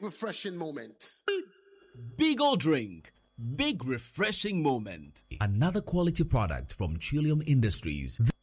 refreshing moment. Big ol' drink, big refreshing moment. Another quality product from Trillium Industries.